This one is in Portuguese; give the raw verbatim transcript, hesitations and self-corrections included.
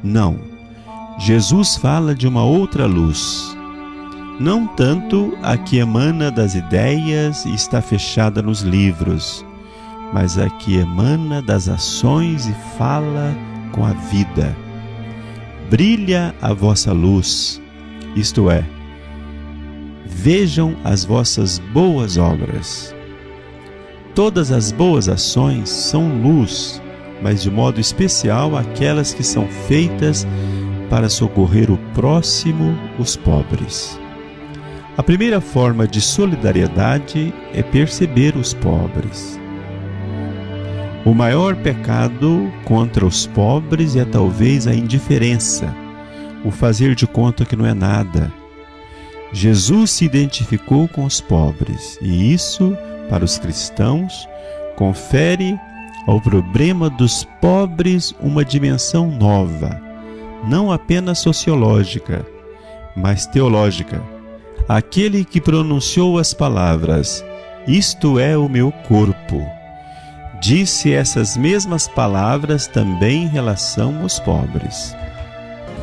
Não. Jesus fala de uma outra luz, não tanto a que emana das ideias e está fechada nos livros, mas a que emana das ações e fala com a vida. Brilha a vossa luz, isto é, vejam as vossas boas obras. Todas as boas ações são luz, mas de modo especial aquelas que são feitas para socorrer o próximo, os pobres. A primeira forma de solidariedade é perceber os pobres. O maior pecado contra os pobres é talvez a indiferença, o fazer de conta que não é nada. Jesus se identificou com os pobres, e isso, para os cristãos, confere ao problema dos pobres uma dimensão nova, não apenas sociológica, mas teológica. Aquele que pronunciou as palavras, "Isto é o meu corpo", disse essas mesmas palavras também em relação aos pobres.